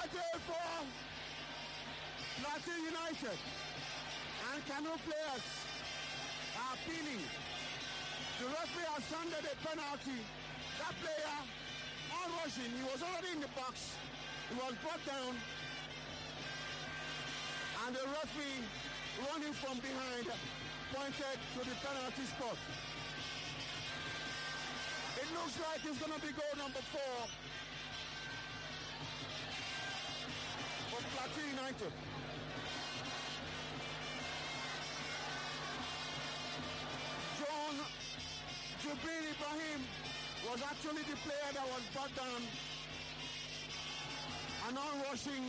penalty for Plateau United. And Kano players are appealing. The referee has sounded a penalty. That player, on rushing, he was already in the box. He was brought down. And the referee, running from behind, pointed to the penalty spot. It looks like it's going to be goal number 4 for Plateau United. John Jubril Ibrahim was actually the player that was brought down. An on-rushing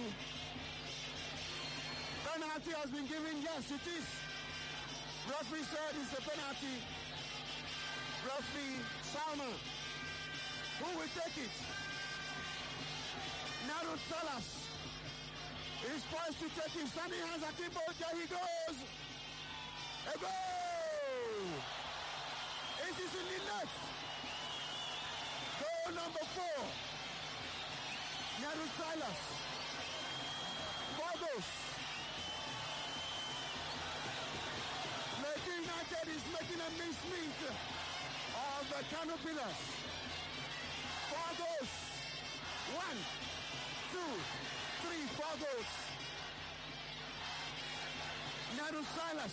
penalty has been given. Yes, it is. Referee said it's a penalty. Referee Salman. Who will take it? Narut Salas is poised to take him. Standing hands at Kibo. There he goes. A goal! It is in the net. Goal number 4. Narut Salas. 4 goals. Plateau United is making a mincemeat of the Kano Pillars. 4 goals. 1, 2, 3, 4 goals. Narut Salas.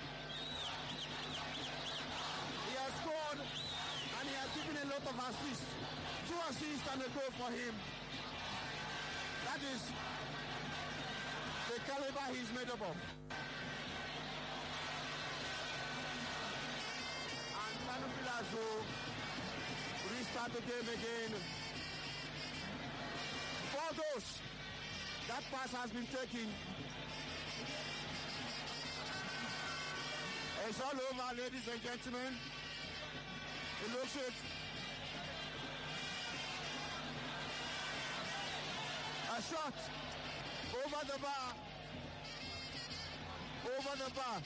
He has scored and he has given a lot of assists. 2 assists and a goal for him. That is the caliber he's made up of. And Kano Pillars will restart the game again. 4 goals. That pass has been taken. It's all over, ladies and gentlemen. It looks it. A shot over the bar. Over the bar.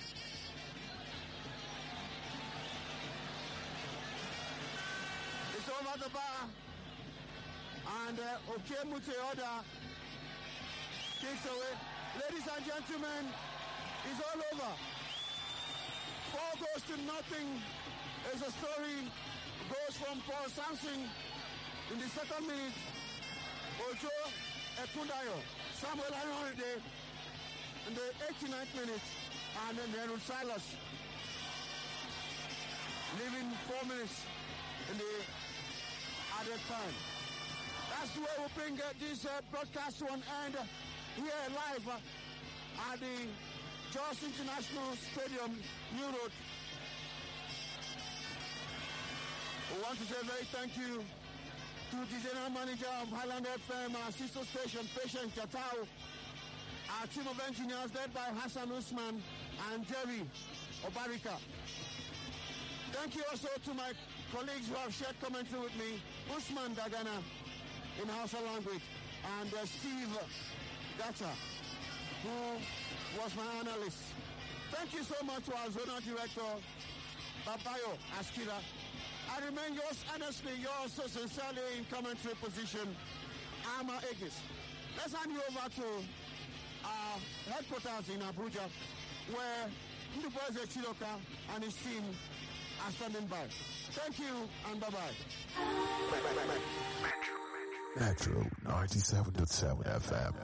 It's over the bar. And Okemute Oda kicks away. Ladies and gentlemen, it's all over. 4 goals to nothing is a story. Goes from Paul Sampson in the 2nd minute. Ojo Ekundayo, Samuel Aronde in the 89th minute. And then Narut Salas leaving 4 minutes in the added time. That's where we bring this broadcast to an end here live at the Jos International Stadium, New Road. We want to say a very thank you to the General Manager of Highland FM, our sister station, Patience Jatau, our team of engineers led by Hassan Usman and Jerry Obarika. Thank you also to my colleagues who have shared commentary with me, Usman Dagana in Hausa language, and Steve Gacha, who was my analyst. Thank you so much to our zonal director, Babayo Askira. I remain yours honestly, yours so sincerely in commentary position, Ama Egis. Let's hand you over to our headquarters in Abuja, where Nduboeze Chidoka and his team are standing by. Thank you and bye-bye. Metro 97.7 FM.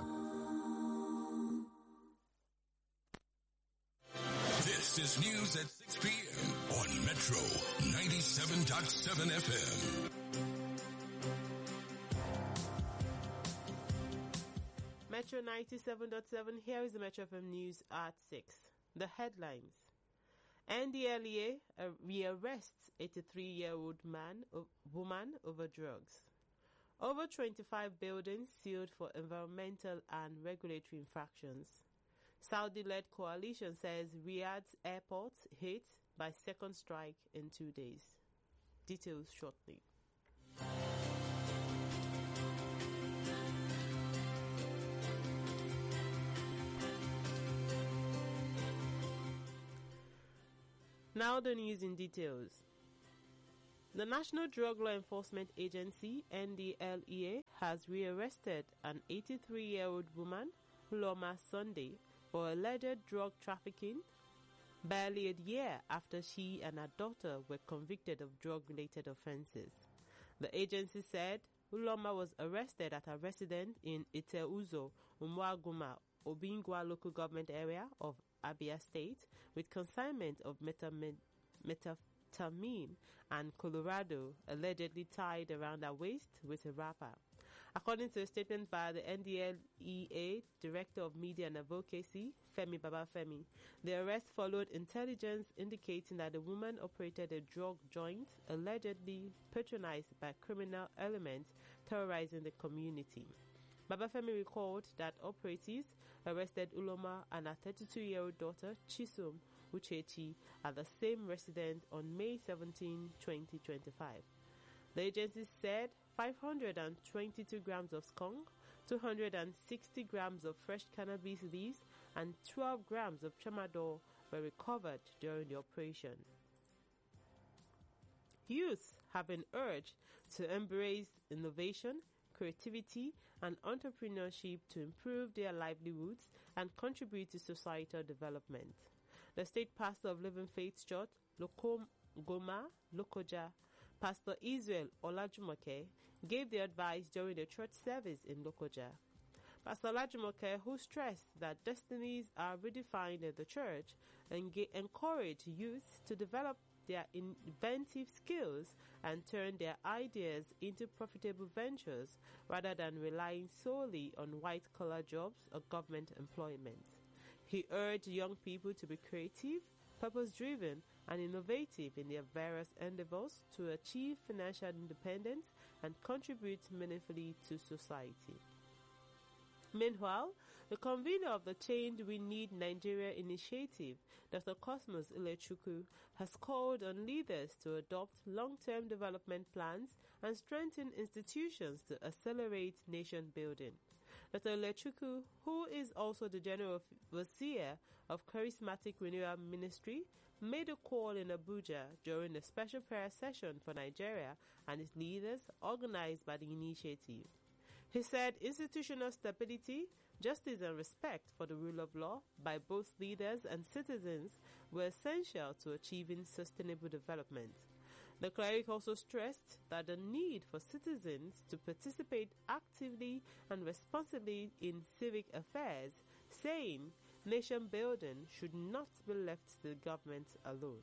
This is news at 6 p.m. on Metro 97.7 FM. Metro 97.7, here is the Metro FM news at 6. The headlines. NDLEA rearrests 83-year-old woman over drugs. Over 25 buildings sealed for environmental and regulatory infractions. Saudi-led coalition says Riyadh's airport hit by second strike in 2 days. Details shortly. Now the news in details. The National Drug Law Enforcement Agency, NDLEA, has rearrested an 83-year-old woman, Uloma Sunday, for alleged drug trafficking barely a year after she and her daughter were convicted of drug-related offenses. The agency said Uloma was arrested at her residence in Iteuzo, Umuaguma, Obingwa local government area of Abia State with consignment of methamphetamine and Colorado allegedly tied around her waist with a wrapper. According to a statement by the NDLEA Director of Media and Advocacy, Femi Babafemi, the arrest followed intelligence indicating that the woman operated a drug joint allegedly patronized by criminal elements terrorizing the community. Babafemi recalled that operatives arrested Uloma and her 32-year-old daughter, Chisom Uchechi, at the same residence on May 17, 2025. The agency said 522 grams of skunk, 260 grams of fresh cannabis leaves, and 12 grams of tramadol were recovered during the operation. Youth have been urged to embrace innovation, creativity, and entrepreneurship to improve their livelihoods and contribute to societal development. The state pastor of Living Faith Church, Goma, Lokoja, Pastor Israel Olajumoke, gave the advice during the church service in Lokoja. Pastor Olajumoke, who stressed that destinies are redefined in the church, encouraged youth to develop their inventive skills and turn their ideas into profitable ventures rather than relying solely on white-collar jobs or government employment. He urged young people to be creative, purpose-driven, and innovative in their various endeavors to achieve financial independence and contribute meaningfully to society. Meanwhile, the convener of the Change We Need Nigeria initiative, Dr. Cosmos Ilechukwu, has called on leaders to adopt long-term development plans and strengthen institutions to accelerate nation building. Dr. Ilechukwu, who is also the General Overseer of Charismatic Renewal Ministry, made a call in Abuja during a special prayer session for Nigeria and its leaders organized by the initiative. He said institutional stability, justice and respect for the rule of law by both leaders and citizens were essential to achieving sustainable development. The cleric also stressed that the need for citizens to participate actively and responsibly in civic affairs, saying nation building should not be left to the government alone.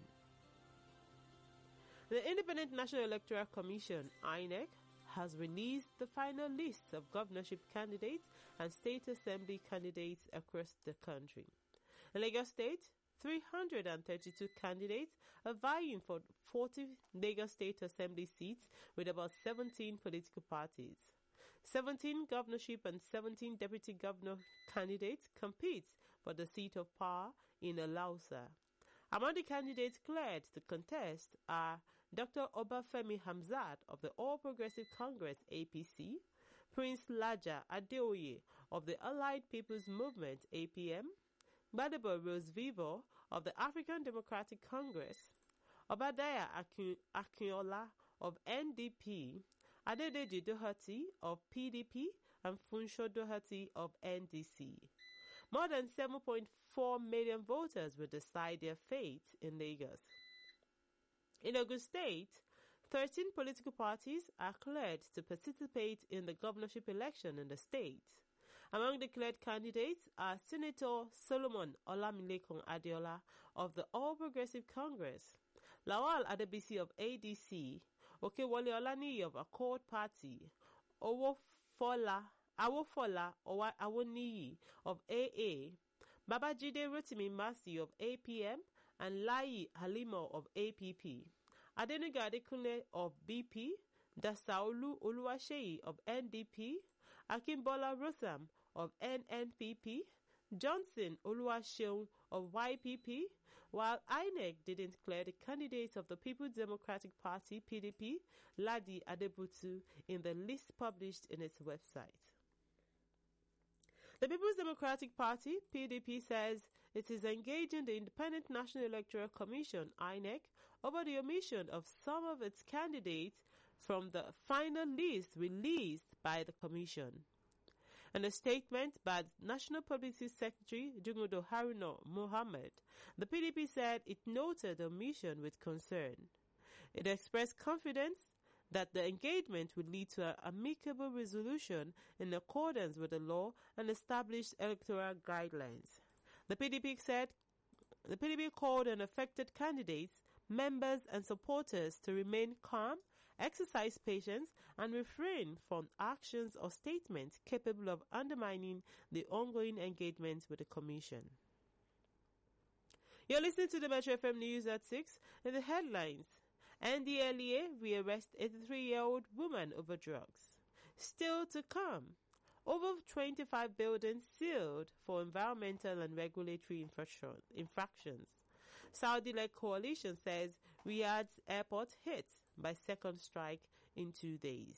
The Independent National Electoral Commission, INEC, has released the final list of governorship candidates and state assembly candidates across the country. In Lagos State, 332 candidates are vying for 40 Lagos State Assembly seats with about 17 political parties. 17 governorship and 17 deputy governor candidates compete for the seat of power in Alausa. Among the candidates cleared to contest are Dr. Obafemi Hamzat of the All Progressive Congress APC, Prince Laja Adeoye of the Allied People's Movement APM, Gbadebo Rose Vivo of the African Democratic Congress, Obadiah Akinola of NDP, Adedeji Doherty of PDP, and Funsho Doherty of NDC. More than 7.4 million voters will decide their fate in Lagos. In Ogun State, 13 political parties are cleared to participate in the governorship election in the state. Among the cleared candidates are Senator Solomon Olamilekan Adeola of the All Progressive Congress, Lawal Adebisi of ADC, Okewole Olaniyi of Accord Party, Awofola Awoniyi of AA, Babajide Rotimi Masi of APM, and Layi Halimo of APP, Adenuga Adekunle of BP, Dasaolu Oluwaseyi of NDP, Akimbola Rosam of NNPP, Johnson Oluwaseun of YPP, while INEC didn't clear the candidates of the People's Democratic Party PDP, Ladi Adebutu, in the list published in its website. The People's Democratic Party, PDP, says it is engaging the Independent National Electoral Commission, INEC, over the omission of some of its candidates from the final list released by the Commission. In a statement by National Publicity Secretary Jungudo Haruna Mohammed, the PDP said it noted the omission with concern. It expressed confidence that the engagement would lead to an amicable resolution in accordance with the law and established electoral guidelines. The PDP called on affected candidates, members and supporters to remain calm, exercise patience, and refrain from actions or statements capable of undermining the ongoing engagement with the Commission. You're listening to the Metro FM News at 6. In the headlines, NDLEA rearrests 83-year-old woman over drugs. Still to come, over 25 buildings sealed for environmental and regulatory infractions. Saudi-led coalition says Riyadh's airport hit by second strike in 2 days.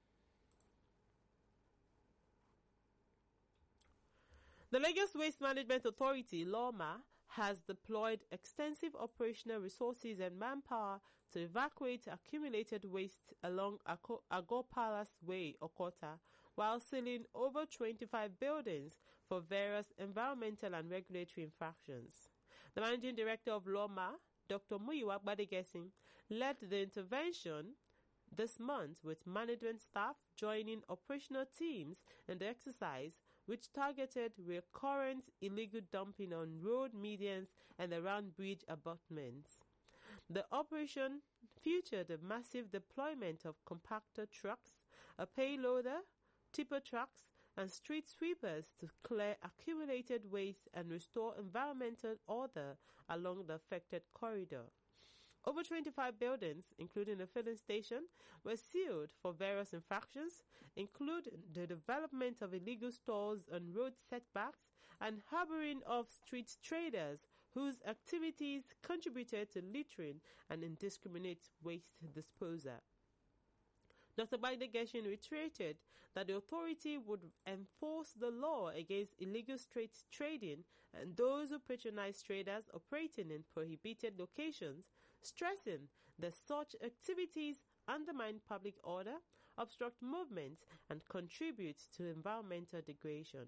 The Lagos Waste Management Authority, LOMA, has deployed extensive operational resources and manpower to evacuate accumulated waste along Agor Palace Way, Okota, while sealing over 25 buildings for various environmental and regulatory infractions. The managing director of LOMA, Dr. Muyiwa Gbadegesin, led the intervention this month with management staff joining operational teams in the exercise, which targeted recurrent illegal dumping on road medians and around bridge abutments. The operation featured a massive deployment of compactor trucks, a payloader, tipper trucks, and street sweepers to clear accumulated waste and restore environmental order along the affected corridor. Over 25 buildings, including a filling station, were sealed for various infractions, including the development of illegal stores on road setbacks and harboring of street traders whose activities contributed to littering and indiscriminate waste disposal. Dr. Gbadegesin reiterated that the authority would enforce the law against illegal street trading and those who patronize traders operating in prohibited locations, stressing that such activities undermine public order, obstruct movement, and contribute to environmental degradation.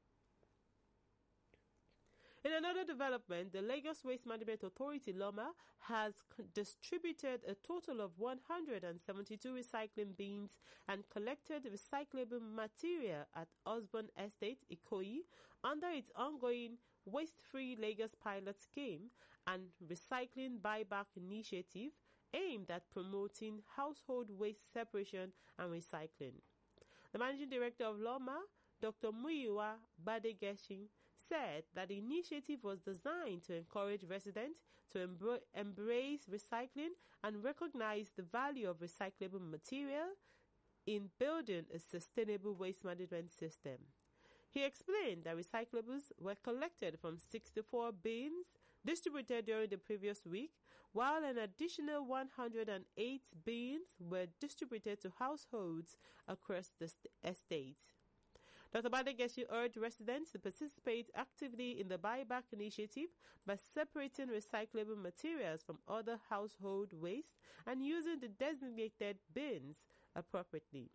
In another development, the Lagos Waste Management Authority, LOMA, has distributed a total of 172 recycling bins and collected recyclable material at Osborne Estate, Ikoyi, under its ongoing Waste-Free Lagos pilot scheme and recycling buyback initiative aimed at promoting household waste separation and recycling. The managing director of LOMA, Dr. Muyiwa Gbadegesin, said that the initiative was designed to encourage residents to embrace recycling and recognize the value of recyclable material in building a sustainable waste management system. He explained that recyclables were collected from 64 bins distributed during the previous week, while an additional 108 bins were distributed to households across the estate. Dr. Gbadegesin urged residents to participate actively in the buyback initiative by separating recyclable materials from other household waste and using the designated bins appropriately.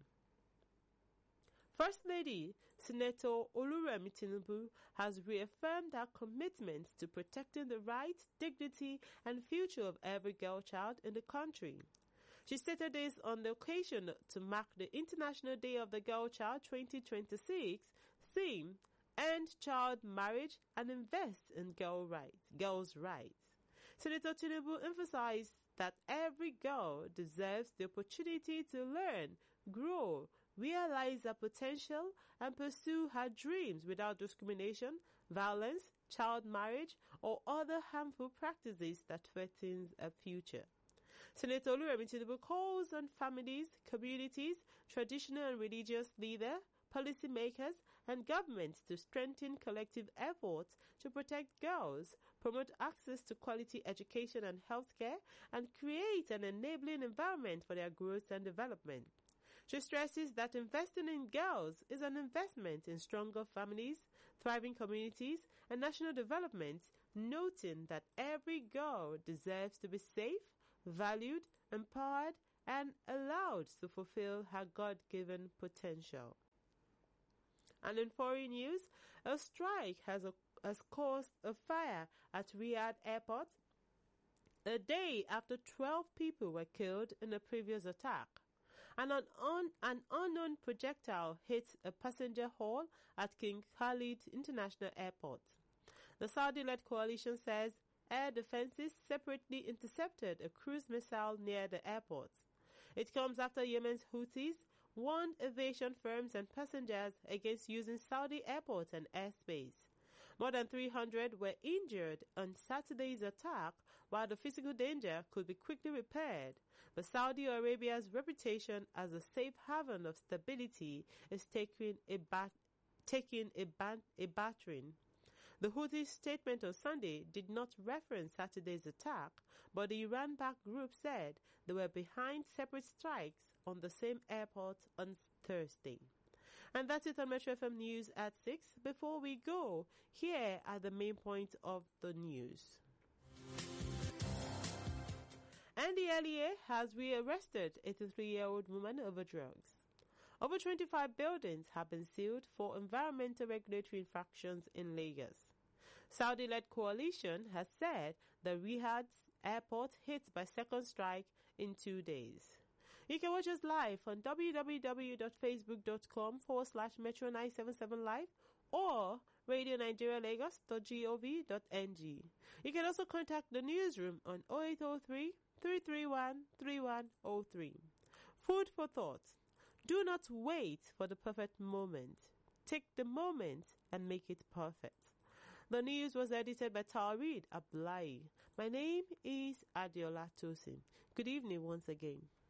First Lady Senator Oluremi Tinubu has reaffirmed her commitment to protecting the rights, dignity, and future of every girl child in the country. She stated this on the occasion to mark the International Day of the Girl Child 2026 theme, End Child Marriage and Invest in Girls' Rights. Senator Tinubu emphasized that every girl deserves the opportunity to learn, grow, realize her potential, and pursue her dreams without discrimination, violence, child marriage, or other harmful practices that threatens her future. Senator Oluremi Tinubu calls on families, communities, traditional and religious leaders, policymakers, and governments to strengthen collective efforts to protect girls, promote access to quality education and healthcare, and create an enabling environment for their growth and development. She stresses that investing in girls is an investment in stronger families, thriving communities, and national development, noting that every girl deserves to be safe, valued, empowered, and allowed to fulfill her God-given potential. And in foreign news, a strike has caused a fire at Riyadh Airport a day after 12 people were killed in a previous attack. An unknown projectile hit a passenger hall at King Khalid International Airport. The Saudi-led coalition says air defenses separately intercepted a cruise missile near the airport. It comes after Yemen's Houthis warned aviation firms and passengers against using Saudi airports and airspace. More than 300 were injured on Saturday's attack, while the physical danger could be quickly repaired. But Saudi Arabia's reputation as a safe haven of stability is taking a battering. The Houthi statement on Sunday did not reference Saturday's attack, but the Iran-backed group said they were behind separate strikes on the same airport on Thursday. And that's it on Metro FM News at 6. Before we go, here are the main points of the news. NDLEA has rearrested a 83-year-old woman over drugs. Over 25 buildings have been sealed for environmental regulatory infractions in Lagos. Saudi-led coalition has said the Riyadh airport hit by second strike in 2 days. You can watch us live on www.facebook.com/Metro977live or radionigerialagos.gov.ng. You can also contact the newsroom on 0803-331-3103. Food for thought. Do not wait for the perfect moment. Take the moment and make it perfect. The news was edited by Tawreed Ablai. My name is Adiola Tosin. Good evening once again.